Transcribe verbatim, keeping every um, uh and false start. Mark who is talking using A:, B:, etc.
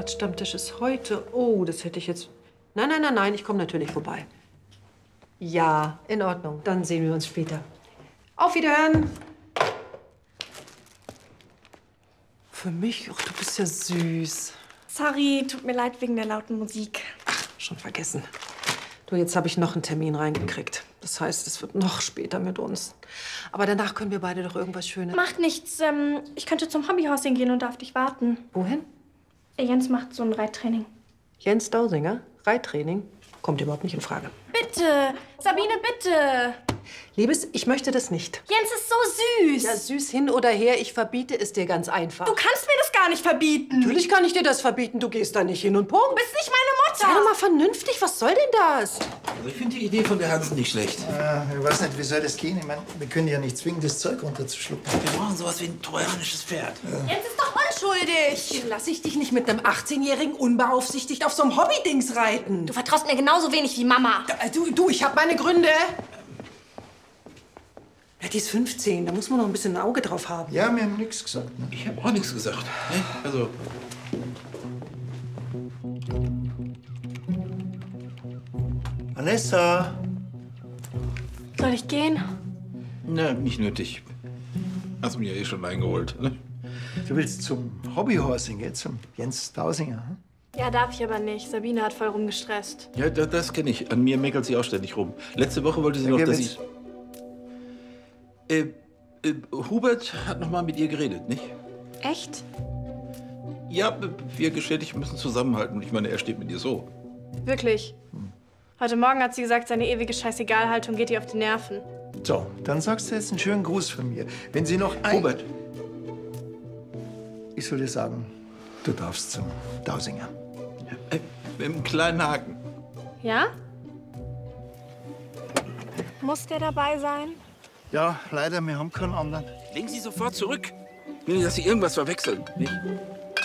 A: Stadtstammtisch ist heute. Oh, das hätte ich jetzt... Nein, nein, nein, nein, ich komme natürlich vorbei. Ja, in Ordnung. Dann sehen wir uns später. Auf Wiederhören. Für mich? Ach, du bist ja süß.
B: Sorry, tut mir leid wegen der lauten Musik.
A: Ach, schon vergessen. Du, jetzt habe ich noch einen Termin reingekriegt. Das heißt, es wird noch später mit uns. Aber danach können wir beide doch irgendwas Schönes...
B: Macht nichts. Ähm, ich könnte zum Hobbyhorsing gehen und auf dich warten.
A: Wohin?
B: Jens macht so ein Reittraining.
A: Jens Dausinger? Reittraining? Kommt überhaupt nicht in Frage.
B: Bitte! Sabine, bitte!
A: Liebes, ich möchte das nicht.
B: Jens ist so süß.
A: Ja, süß hin oder her, ich verbiete es dir ganz einfach.
B: Du kannst mir das gar nicht verbieten.
A: Natürlich kann ich dir das verbieten, du gehst da nicht hin und Punkt.
B: Du bist nicht meine Mutter.
A: Sei doch mal vernünftig, was soll denn das?
C: Also ich finde die Idee von der Hansen nicht schlecht.
D: Äh, ich weiß nicht, wie soll das gehen? Ich meine, wir können ja nicht zwingen, das Zeug runterzuschlucken.
C: Wir brauchen sowas wie ein trojanisches Pferd.
B: Ja. Jens ist doch unschuldig.
A: Lass ich dich nicht mit einem achtzehnjährigen unbeaufsichtigt auf so einem Hobbydings reiten.
B: Du vertraust mir genauso wenig wie Mama.
A: Ja, du, du, ich habe meine Gründe. Ja, die ist fünfzehn, da muss man noch ein bisschen ein Auge drauf haben.
D: Ja, wir haben nichts gesagt. Ne?
C: Ich habe auch nichts gesagt. Ne? Also.
D: Vanessa!
B: Soll ich gehen?
C: Na, nicht nötig. Hast mich ja eh schon eingeholt. Ne?
D: Du willst zum Hobbyhorsing, gell? Zum Jens Dausinger. Hm?
B: Ja, darf ich aber nicht. Sabine hat voll rumgestresst.
C: Ja, das, das kenne ich. An mir meckert sie auch ständig rum. Letzte Woche wollte sie
D: Ja,
C: noch,
D: geh
C: dass
D: mit.
C: ich... Äh, äh, Hubert hat noch mal mit ihr geredet, nicht?
B: Echt?
C: Ja, wir Geschädigten müssen zusammenhalten. Ich meine, er steht mit ihr so.
B: Wirklich? Heute Morgen hat sie gesagt, seine ewige Scheißegalhaltung geht ihr auf die Nerven.
D: So, dann sagst du jetzt einen schönen Gruß von mir. Wenn sie noch ein...
C: Hubert,
D: Ich soll dir sagen, du darfst zum Dausinger.
C: äh, mit einem kleinen Haken.
B: Ja? Muss der dabei sein?
D: Ja, leider, wir haben keinen anderen.
C: Legen Sie sofort zurück. Ich will nicht, dass Sie irgendwas verwechseln. Nicht?